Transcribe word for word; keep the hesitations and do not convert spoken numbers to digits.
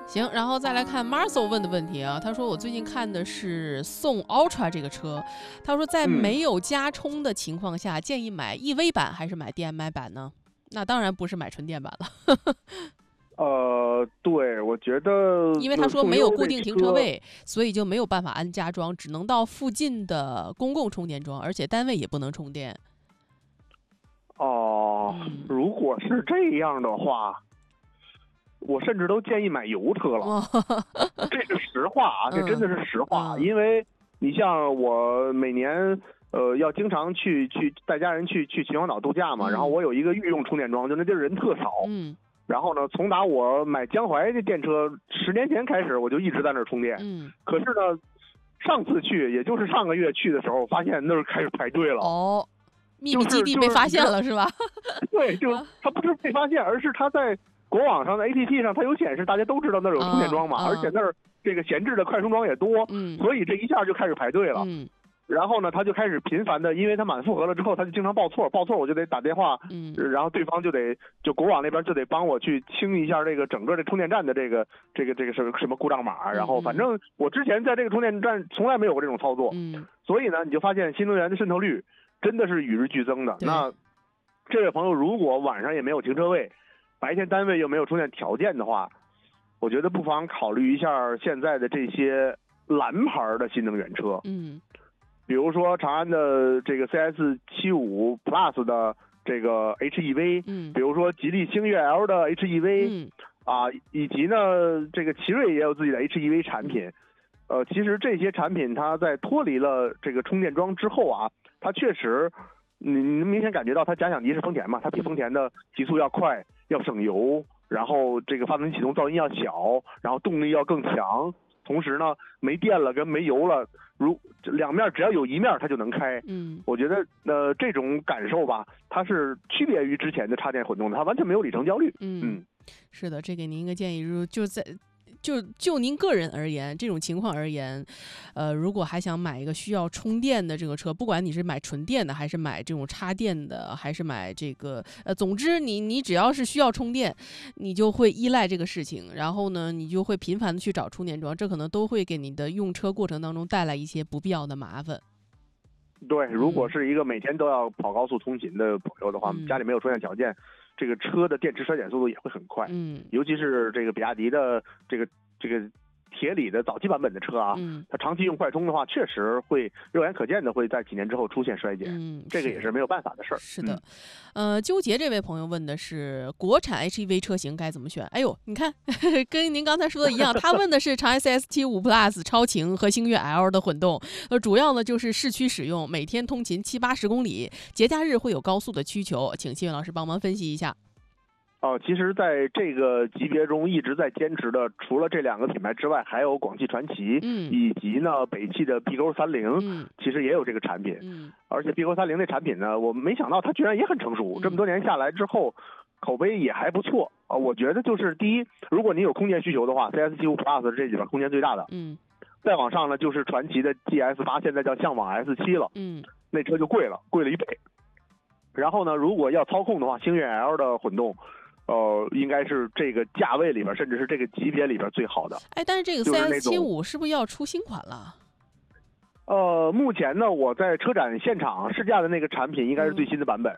行，然后再来看 Marcel 问的问题啊，他说我最近看的是宋 Ultra 这个车，他说在没有加充的情况下，嗯、建议买 E V 版还是买 D M I 版呢？那当然不是买纯电版了。 呃，对，我觉得， 因为他说没有固定停车位，所以就没有办法安加装，只能到附近的公共充电桩，而且单位也不能充电。 哦、呃嗯，如果是这样的话。我甚至都建议买油车了，哦、这是实话啊，这真的是实话。嗯、因为你像我每年呃要经常去去带家人去去秦皇岛度假嘛，嗯、然后我有一个御用充电桩，就那地儿人特少。嗯。然后呢，从打我买江淮的电车十年前开始，我就一直在那儿充电。嗯。可是呢，上次去，也就是上个月去的时候，发现那儿开始排队了。 哦。秘密基地被发现了、就是、是吧？ 对，就它不是被发现，而是它在。国网上的 A P P 上，它有显示，大家都知道那儿有充电桩嘛，啊啊、而且那儿这个闲置的快充桩也多，嗯，所以这一下就开始排队了。嗯，然后呢，他就开始频繁的，因为他满负荷了之后，他就经常报错，报错我就得打电话，嗯，然后对方就得就国网那边就得帮我去清一下这个整个这充电站的这个这个这个什么什么故障码，然后反正我之前在这个充电站从来没有过这种操作，嗯，所以呢，你就发现新能源的渗透率真的是与日俱增的。那这位朋友如果晚上也没有停车位，白天单位又没有充电条件的话，我觉得不妨考虑一下现在的这些蓝牌的新能源车，嗯，比如说长安的这个 C S 七十五 Plus 的这个 H E V， 嗯，比如说吉利星越 L 的 H E V，嗯，啊，以及呢这个奇瑞也有自己的 H E V 产品，呃，其实这些产品它在脱离了这个充电桩之后啊，它确实。你你明显感觉到它假想敌是丰田嘛，它比丰田的提速要快，要省油，然后这个发动机启动噪音要小，然后动力要更强，同时呢没电了跟没油了，如两面只要有一面它就能开。嗯，我觉得呃这种感受吧，它是区别于之前的插电混动的，它完全没有里程焦虑。嗯，嗯是的，这给您一个建议，就就在。就就您个人而言，这种情况而言，呃，如果还想买一个需要充电的这个车，不管你是买纯电的，还是买这种插电的，还是买这个，呃，总之你你只要是需要充电，你就会依赖这个事情，然后呢，你就会频繁的去找充电桩，这可能都会给你的用车过程当中带来一些不必要的麻烦。 对，如果是一个每天都要跑高速通勤的朋友的话，嗯、家里没有充电条件。这个车的电池衰减速度也会很快，嗯，尤其是这个比亚迪的这个这个铁锂的早期版本的车啊，嗯，它长期用快充的话，确实会肉眼可见的会在几年之后出现衰减，嗯，这个也是没有办法的事儿。 是的，嗯、呃，纠结这位朋友问的是国产 H E V 车型该怎么选？哎呦，你看，跟您刚才说的一样，他问的是长安 C S 七十五 Plus 超擎和星越 L 的混动，呃，主要呢就是市区使用，每天通勤七八十公里，节假日会有高速的需求，请新月老师帮忙分析一下。 哦，其实在这个级别中一直在坚持的，除了这两个品牌之外，还有广汽传祺，嗯，以及呢北汽的 B 勾三零，嗯，其实也有这个产品，嗯，而且 B 勾三零这产品呢，我没想到它居然也很成熟，嗯、这么多年下来之后，口碑也还不错啊、呃。我觉得就是第一，如果你有空间需求的话 ，C S 七十五 Plus 这里边空间最大的，嗯，再往上呢就是传祺的 G S 八，现在叫向往 S 七了，嗯，那车就贵了，贵了一倍。然后呢，如果要操控的话，星越 L 的混动。呃，应该是这个价位里边，甚至是这个级别里边最好的。 哎，但是这个 C S 七十五 是不是要出新款了？ 呃，目前呢，我在车展现场试驾的那个产品应该是最新的版本。